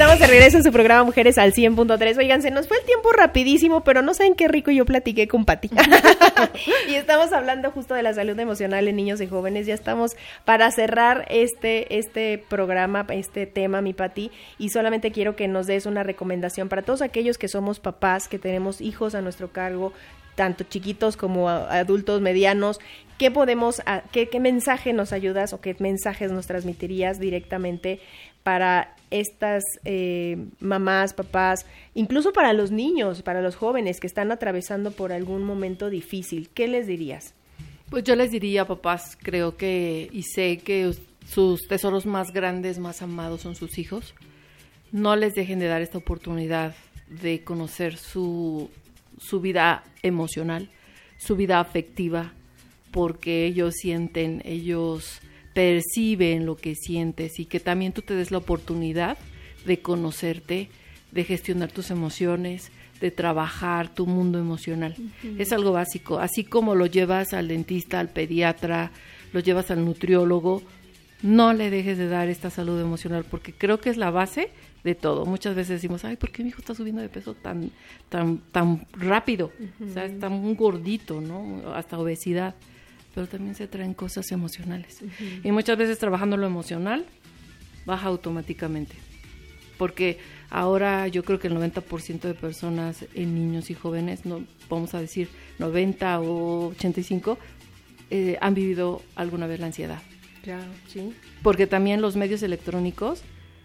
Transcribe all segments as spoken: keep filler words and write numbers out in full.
Estamos de regreso en su programa Mujeres al cien punto tres. Oigan, se nos fue el tiempo rapidísimo, pero no saben qué rico yo platiqué con Pati. Y estamos hablando justo de la salud emocional en niños y jóvenes. Ya estamos para cerrar este, este programa, este tema, mi Pati, y solamente quiero que nos des una recomendación para todos aquellos que somos papás, que tenemos hijos a nuestro cargo, tanto chiquitos como adultos medianos. ¿Qué podemos, qué, qué mensaje nos ayudas o qué mensajes nos transmitirías directamente para estas eh, mamás, papás, incluso para los niños, para los jóvenes que están atravesando por algún momento difícil? ¿Qué les dirías? Pues yo les diría, papás, creo que y sé que sus tesoros más grandes, más amados son sus hijos. No les dejen de dar esta oportunidad de conocer su, su vida emocional, su vida afectiva, porque ellos sienten, ellos perciben lo que sientes, y que también tú te des la oportunidad de conocerte, de gestionar tus emociones, de trabajar tu mundo emocional. Uh-huh. Es algo básico, así como lo llevas al dentista, al pediatra, lo llevas al nutriólogo, no le dejes de dar esta salud emocional, porque creo que es la base de todo. Muchas veces decimos, ay, ¿por qué mi hijo está subiendo de peso tan tan tan rápido? Uh-huh. O sea, está muy gordito, ¿no? Hasta obesidad. Pero también se traen cosas emocionales. Uh-huh. Y muchas veces trabajando lo emocional, baja automáticamente. Porque ahora yo creo que el noventa por ciento de personas en niños y jóvenes, no vamos a decir noventa o ochenta y cinco, eh, han vivido alguna vez la ansiedad. Claro, sí. Porque también los medios electrónicos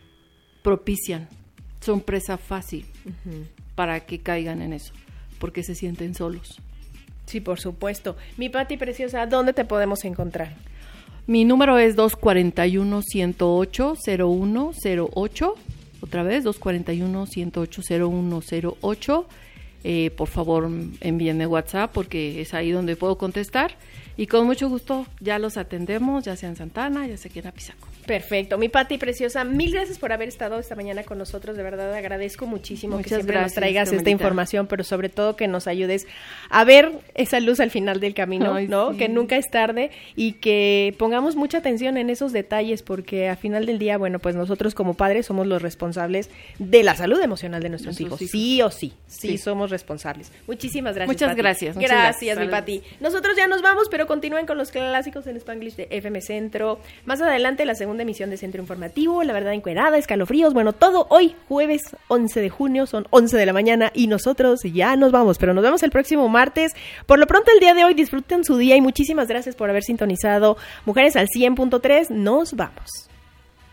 propician, son presa fácil uh-huh. para que caigan en eso, porque se sienten solos. Sí, por supuesto. Mi Pati preciosa, ¿dónde te podemos encontrar? Mi número es dos cuatro uno, uno cero ocho, cero uno cero ocho. Otra vez, dos cuatro uno, uno cero ocho, cero uno cero ocho. Eh, por favor, envíenme WhatsApp porque es ahí donde puedo contestar. Y con mucho gusto ya los atendemos, ya sea en Santana, ya sea aquí en Apizaco. Perfecto. Mi Pati preciosa, mil gracias por haber estado esta mañana con nosotros. De verdad, agradezco muchísimo Muchas que siempre gracias, nos traigas Carmelita. Esta información, pero sobre todo que nos ayudes a ver esa luz al final del camino, Ay, ¿no? Sí. Que nunca es tarde y que pongamos mucha atención en esos detalles, porque al final del día, bueno, pues nosotros como padres somos los responsables de la salud emocional de nuestros hijos. hijos. Sí o sí, sí, sí, somos responsables. Muchísimas gracias, Muchas Pati. gracias. Gracias, muchas gracias, mi Pati. Nosotros ya nos vamos, pero continúen con los clásicos en Spanglish de F M Centro. Más adelante, la segunda emisión de Centro Informativo, La Verdad Encuerada, Escalofríos, bueno, todo hoy, jueves once de junio, son once de la mañana y nosotros ya nos vamos, pero nos vemos el próximo martes. Por lo pronto, el día de hoy, disfruten su día y muchísimas gracias por haber sintonizado Mujeres al cien punto tres. Nos vamos.